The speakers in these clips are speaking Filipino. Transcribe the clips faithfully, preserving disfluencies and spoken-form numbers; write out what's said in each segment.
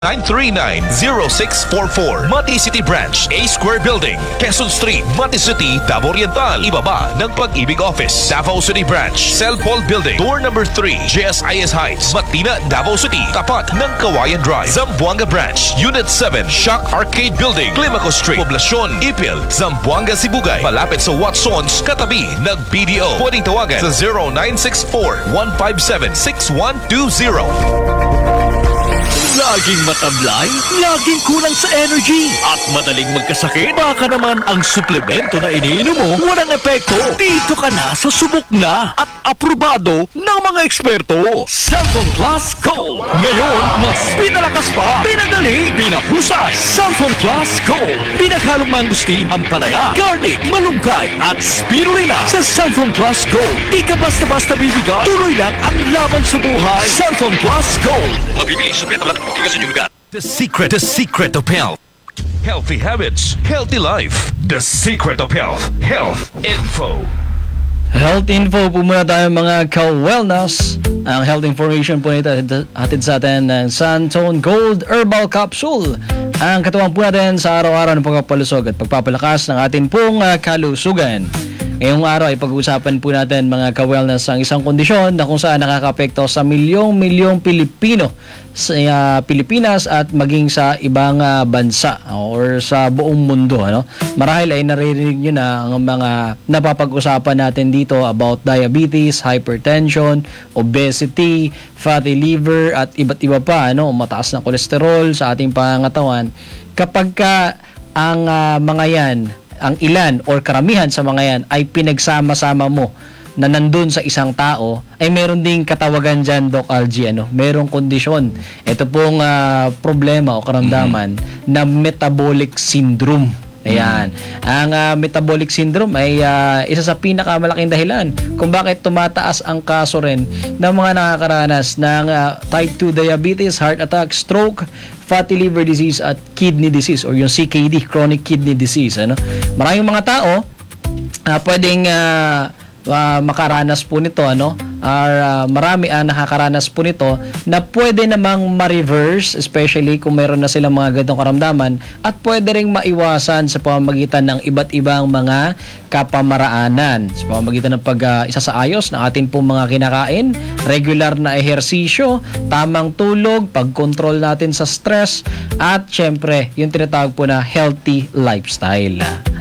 nine three nine, zero six four four. Mati City Branch, A Square Building, Quezon Street, Mati City, Davao Oriental. Ibaba ng Pag-ibig Office. Davao City Branch, Cell Paul Building, Door number three, J S I S Heights, Matina, Davao City. Tapat ng Kawayan Drive. Zamboanga Branch, Unit seven, Shock Arcade Building, Climaco Street, Poblacion, Ipil, Zamboanga, Sibugay. Malapit sa Watsons, katabi ng B D O. Pwedeng tawagan sa zero nine six four, one five seven, six one two zero. Laging matablay, laging kulang sa energy, at madaling magkasakit. Baka naman ang suplemento na iniinom mo walang epekto. Dito ka na sa subok na at aprobado ng mga eksperto. Cellphone Plus Gold. Ngayon, mas pinalakas pa, pinadali, pinahusay. Cellphone Plus Gold. Pinaghalong mangustin, ampalaya, garlic, malunggay, at spirulina. Sa Cellphone Plus Gold, di ka basta-basta bibigay. Tuloy lang ang laban sa buhay. Cellphone Plus Gold. Mabibili sa peta The secret, the secret of health. Healthy habits, healthy life. The secret of health. Health info. Health info po muna tayo mga ka-wellness. Ang health information po nito hatid sa atin ng Santone Gold Herbal Capsule. Ang katuwang po natin sa araw-araw ng pagpapalusog at pagpapalakas ng ating pong uh, kalusugan. Ngayong araw ay pag-uusapan po natin mga ka-wellness ang isang kondisyon na kung saan nakaka-apekto sa milyong-milyong Pilipino sa uh, Pilipinas at maging sa ibang uh, bansa or sa buong mundo. Ano? Marahil ay naririnig nyo na ang mga napapag-usapan natin dito about diabetes, hypertension, obesity, fatty liver at iba't iba pa. Ano? Mataas na kolesterol sa ating pangangatawan. Kapag ka ang uh, mga yan ang ilan or karamihan sa mga yan ay pinagsama-sama mo na nandun sa isang tao, ay meron ding katawagan dyan, Doc Algie, ano? Merong kondisyon. Ito pong uh, problema o karamdaman mm-hmm. na metabolic syndrome. Ayan. Mm-hmm. Ang uh, metabolic syndrome ay uh, isa sa pinakamalaking dahilan kung bakit tumataas ang kaso rin ng mga nakakaranas ng uh, type two diabetes, heart attack, stroke, fatty liver disease at kidney disease or yung C K D, chronic kidney disease. Ano? Maraming mga tao uh, pwedeng uh, uh, makaranas po nito, ano? Or uh, marami ang uh, nakakaranas po nito na pwede namang ma-reverse, especially kung meron na silang mga ganitong karamdaman, at pwede ring maiwasan sa pamamagitan ng iba't ibang mga kapamaraanan. Sa pamamagitan ng pag-isasaayos uh, ng ating pong mga kinakain, regular na ehersisyo, tamang tulog, pag-control natin sa stress, at syempre, yung tinatawag po na healthy lifestyle.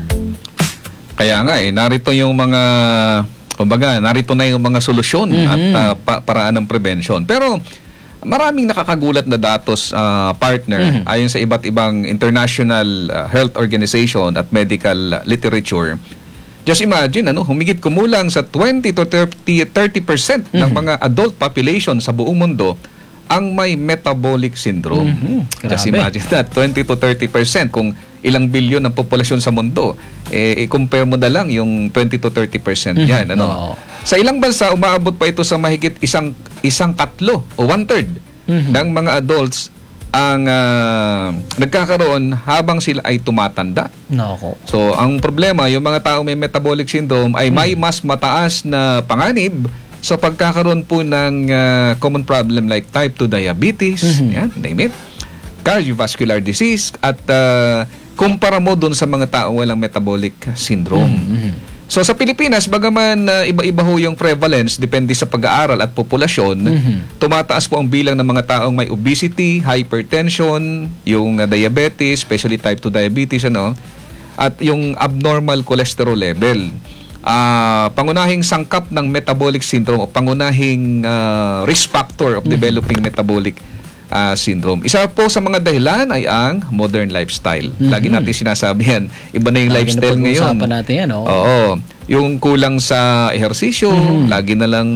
Kaya nga eh, narito yung mga kumbaga, narito na yung mga solusyon mm-hmm. at uh, pa- paraan ng prevention. Pero maraming nakakagulat na datos, uh, partner, mm-hmm. ayon sa iba't ibang international uh, health organization at medical literature. Just imagine, ano, humigit kumulang sa twenty to thirty percent mm-hmm. ng mga adult population sa buong mundo ang may metabolic syndrome. Mm-hmm. Just imagine that, twenty to thirty percent kung ilang bilyon ng populasyon sa mundo, eh, i-compare mo na lang yung twenty to thirty percent yan. Ano? Oo. Sa ilang bansa, umaabot pa ito sa mahigit isang, isang katlo o one-third mm-hmm. ng mga adults ang uh, nagkakaroon habang sila ay tumatanda. Nako. So, ang problema, yung mga tao may metabolic syndrome ay may mas mataas na panganib sa pagkakaroon po ng uh, common problem like type two diabetes, mm-hmm. yan, name it, cardiovascular disease, at uh, kumpara mo dun sa mga taong walang metabolic syndrome. Mm-hmm. So sa Pilipinas, bagaman uh, iba-iba ho yung prevalence, depende sa pag-aaral at populasyon, mm-hmm. tumataas po ang bilang ng mga taong may obesity, hypertension, yung uh, diabetes, especially type two diabetes, ano, at yung abnormal cholesterol level. Uh, pangunahing sangkap ng metabolic syndrome o pangunahing uh, risk factor of mm-hmm. developing metabolic Uh, syndrome. Isa po sa mga dahilan ay ang modern lifestyle. Mm-hmm. Lagi natin sinasabi yan. Iba na yung lagi lifestyle na ngayon. Lagi natin yan, oh. Oo. Yung kulang sa ehersisyo, mm-hmm. lagi na lang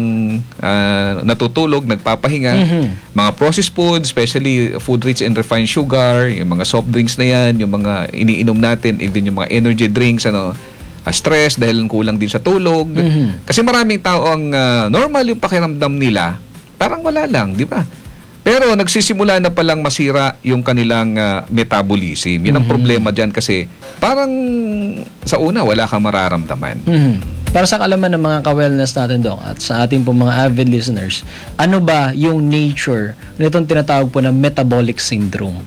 uh, natutulog, nagpapahinga. Mm-hmm. Mga processed food, especially food rich in refined sugar, yung mga soft drinks na yan, yung mga iniinom natin, even yung mga energy drinks, ano, uh, stress dahil kulang din sa tulog. Mm-hmm. Kasi maraming tao ang uh, normal yung pakiramdam nila, parang wala lang, di ba? Pero nagsisimula na palang masira yung kanilang uh, metabolism. Yan ang mm-hmm. problema dyan kasi parang sa una wala kang mararamdaman. Mm-hmm. Para sa kalaman ng mga ka-wellness natin, Doc, at sa ating po mga avid listeners, ano ba yung nature nitong tinatawag po na metabolic syndrome?